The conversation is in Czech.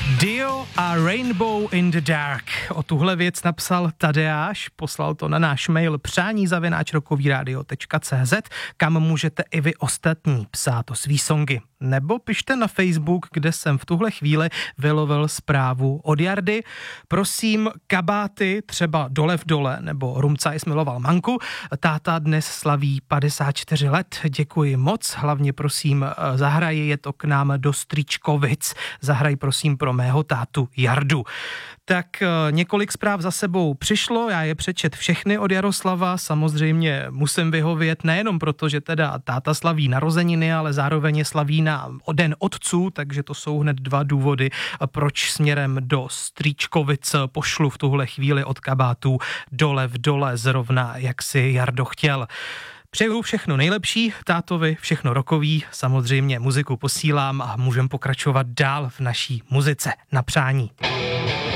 Dio a Rainbow in the Dark. O tuhle věc napsal Tadeáš, poslal to na náš mail přání@rockovyradio.cz, kam můžete i vy ostatní psát o svý songy. Nebo pište na Facebook, kde jsem v tuhle chvíli vylovil zprávu od Jardy. Prosím, kabáty, třeba Dole v dole, nebo Rumcajs miloval manku. Táta dnes slaví 54 let, děkuji moc. Hlavně prosím, zahraji je to k nám do Stříčkovic. Zahraj prosím pro mého tátu Jardu. Tak několik zpráv za sebou přišlo, já je přečet všechny od Jaroslava, samozřejmě musím vyhovět nejenom proto, že teda táta slaví narozeniny, ale zároveň je slaví na Den otců, takže to jsou hned dva důvody, proč směrem do Stříčkovic pošlu v tuhle chvíli od kabátů Dole v dole, zrovna jak si Jardo chtěl. Přeju všechno nejlepší, tátovi všechno rokový, samozřejmě muziku posílám a můžeme pokračovat dál v naší muzice na přání.